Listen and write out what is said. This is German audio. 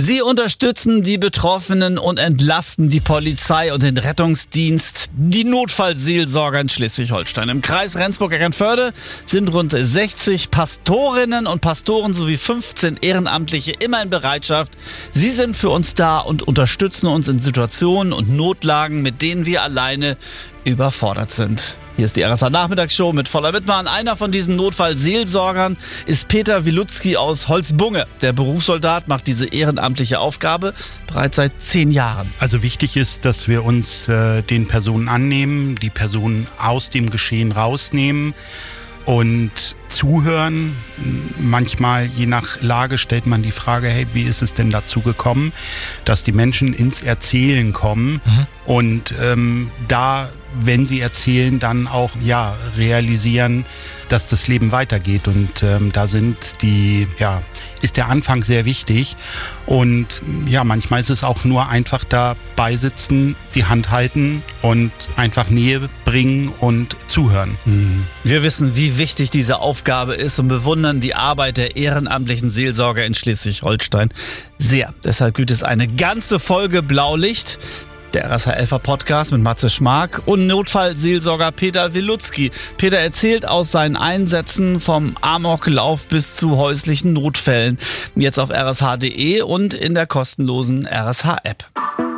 Sie unterstützen die Betroffenen und entlasten die Polizei und den Rettungsdienst. Die Notfallseelsorger in Schleswig-Holstein. Im Kreis Rendsburg-Eckernförde sind rund 60 Pastorinnen und Pastoren sowie 15 Ehrenamtliche immer in Bereitschaft. Sie sind für uns da und unterstützen uns in Situationen und Notlagen, mit denen wir alleine überfordert sind. Hier ist die RSH Nachmittagsshow mit voller Mitmachen. Einer von diesen Notfallseelsorgern ist Peter Wilutzki aus Holzbunge. Der Berufssoldat macht diese ehrenamtliche Aufgabe bereits seit 10 Jahren. Also wichtig ist, dass wir uns den Personen annehmen, die Personen aus dem Geschehen rausnehmen und zuhören. Manchmal, je nach Lage, stellt man die Frage, hey, wie ist es denn dazu gekommen, dass die Menschen ins Erzählen kommen und da, wenn sie erzählen, dann auch realisieren, dass das Leben weitergeht. Und da ist der Anfang sehr wichtig. Und manchmal ist es auch nur einfach dabei sitzen, die Hand halten und einfach Nähe bringen und zuhören. Wir wissen, wie wichtig diese Aufgabe ist und bewundern die Arbeit der ehrenamtlichen Seelsorger in Schleswig-Holstein sehr. Deshalb gibt es eine ganze Folge Blaulicht, der RSH Podcast mit Matze Schmark und Notfallseelsorger Peter Wilutzki. Peter erzählt aus seinen Einsätzen vom Amoklauf bis zu häuslichen Notfällen. Jetzt auf rsh.de und in der kostenlosen RSH-App.